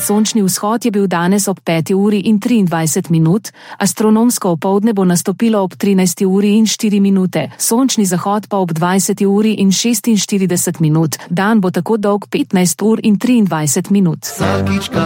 sončni vzhod je bil danes ob 5:23, astronomsko opoldne bo nastopilo ob 13:04, sončni zahod pa ob 20:46. Dan bo tako dolg 15:23.